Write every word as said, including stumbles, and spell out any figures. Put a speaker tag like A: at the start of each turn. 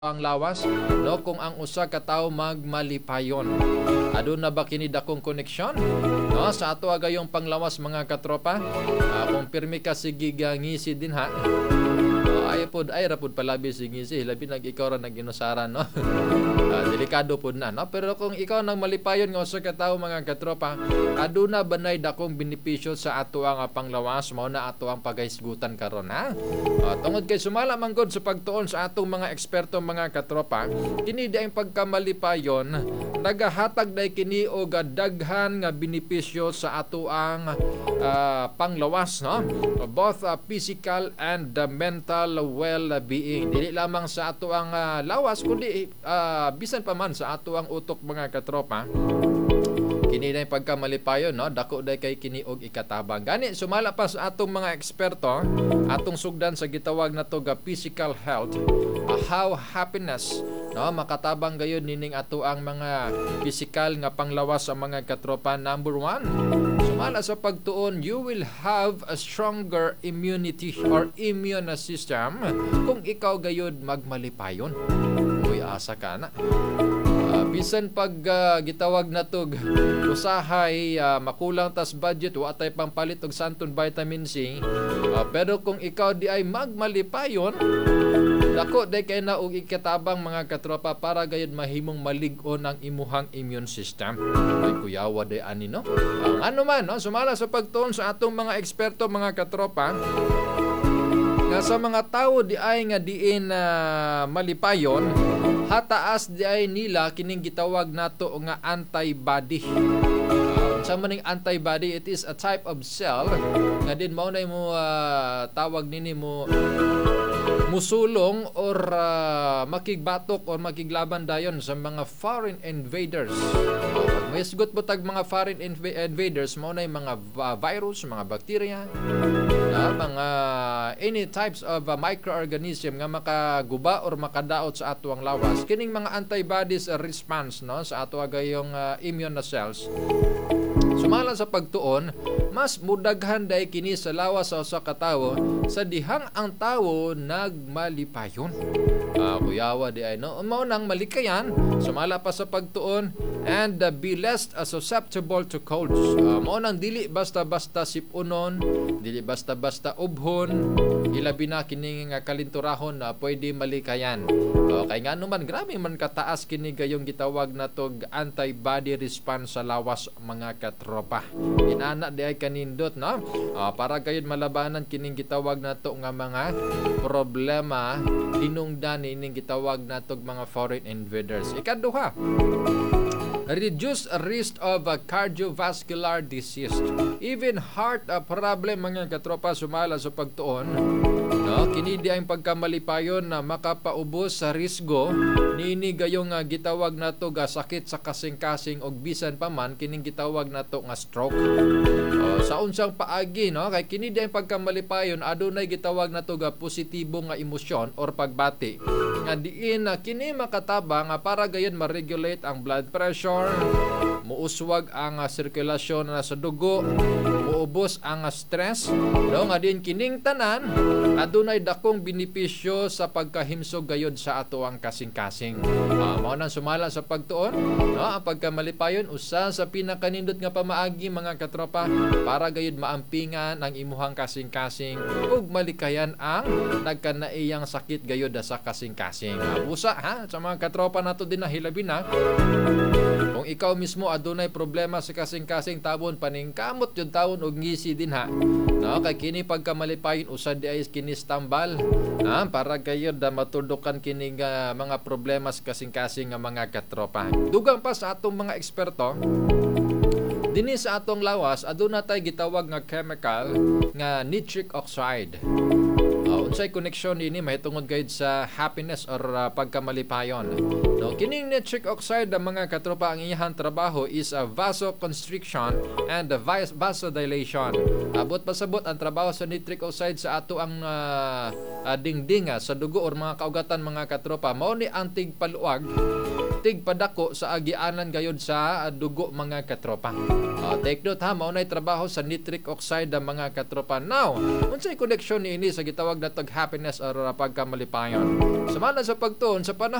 A: ang lawas no kung ang usa ka tawo magmalipayon. Aduna ba kini dakong koneksyon no sa ato gayong panglawas mga katropa? Uh, kung pirmi ka sige ngisi din ha. No, ay pod ay ra pod palabi sige ngisi labi nag ikaw ra nag inusaran no. uh, delikado pod na no pero kung ikaw nang malipayon nga usa ka tawo mga katropa, aduna banay dakong benepisyo sa ato ang panglawas mao na ato ang pagahisgutan karon ha. Uh, tungod kay sumala man gud sa pagtuon sa atong mga eksperto mga katropa, kini diay pagkamalipayon nagahatag day kini og daghan nga benepisyo sa ato ang uh, panglawas no, both uh, physical and uh, mental well-being. Dili lamang sa ato ang uh, lawas kundi uh, bisan pa man sa ato ang utok mga katropa. Kini na pagkamalipayon no, dako day kay kini og ikatabang. Gani sumala pa sa atong mga eksperto, atong sugdan sa gitawag na to ga physical health, uh, how happiness no makatabang gayon nining ato ang mga physical nga panglawas sa mga katropa. Number one, sumala sa pagtuon, you will have a stronger immunity or immune system kung ikaw gayud magmalipayon. Uy, asa ka na. Uh, bisan pag uh, gitawag na tog usahay uh, makulang tas budget wa tay pampalit og santon vitamin C, uh, pero kung ikaw di ay magmalipayon, dako day kay na og ikatabang mga katropa para gayud mahimong malig-on ang imuhang immune system. Ay kuyawa day ani no. Ang ano man no sumala sa pagtuon sa atong mga eksperto mga katropa nga sa mga tawo di ay nga diin na uh, malipayon, hataas di ay nila kining gitawag nato nga antibody. Uh, sa maning antibody, it is a type of cell nga din mao nay mo uh, tawag nini mo musulong or uh, makigbatok or makiglaban dayon sa mga foreign invaders. Uh, may sugot mo tag mga foreign inv- invaders mao nay mga uh, virus, mga bacteria, uh, mga any types of uh, microorganism nga makaguba or makadaot sa ato ang lawas. Kining mga antibodies uh, response no sa ato gayong uh, immune na cells, sumala sa pagtuon, mas mudaghan day kini sa lawas sa usa ka tawo sa dihang ang tawo nagmalipayon. Uh, kuyawa di ay no mao nang malikayan, sumala pa sa pagtuon, and uh, be less uh, susceptible to colds. Uh, mao nang dili basta-basta sipunon, dili basta-basta ubhon, ilabi na kini nga kalinturahon na pwede malikayan. Uh, kay nga naman grabe man kataas kini gayong gitawag na tog antibody response sa lawas mga katropa. Inana di ay kanindot no uh, para gayud malabanan kining gitawag nato nga mga problema hinungdan ining gitawag nato mga foreign invaders. Ikaduha, reduce risk of uh, cardiovascular disease, even heart uh, problem mga katropa. Sumala sa pagtuon no kini di ang pagkamalipayon na makapaubos sa risgo nini gayong uh, gitawag nato ga sakit sa kasing-kasing og bisan pa man kining gitawag nato nga stroke. Uh, sa unsang paagi no kay kini di ang pagkamalipayon adunay gitawag nato ga positibo nga emosyon or pagbati nga diin uh, kini makatabang uh, para gayon ma-regulate ang blood pressure, muuswag ang uh, sirkulasyon na sa dugo, muubos ang uh, stress no nga din kining tanan adunay dakong benepisyo sa pagkahimsog gayud sa ato ang kasing-kasing. Uh, mao nang sumala sa pagtuon no ang pagkamalipayon usa sa pinakanindot nga pamaagi mga katropa para gayud maampingan ang imuhang kasing-kasing ug malikayan ang nagkanaiyang sakit gayud sa kasing-kasing. Uh, busa ha sa mga katropa nato din na hilabi na kung ikaw mismo adunay problema sa kasing-kasing tabon paningkamot yung taon og ngisi din ha no kay kini pagkamalipayon usad di ay kini tambal ha para gayud da matudukan kini nga mga problema sa kasing-kasing nga mga katropa. Dugang pa sa atong mga eksperto, dinhi sa atong lawas aduna tay gitawag nga chemical nga nitric oxide. Uh, unsay koneksyon ini mahitungod gayud sa happiness or uh, pagkamalipayon. No, kining nitric oxide ang mga katropa ang iyang trabaho is a vasoconstriction and a vasodilation. Abot pasabot ang trabaho sa nitric oxide sa ato ang uh, uh, dingding uh, sa dugo or mga kaugatan mga katropa. Mao ni antig paluag tigpadako sa agianan gayud sa uh, dugo mga katropa. Uh, take note ha, maunay trabaho sa nitric oxide ang mga katropa. Now, unsay koneksyon niini sa gitawag na tag happiness or pagkamalipayon? Sumala sa pagtuon sa panahon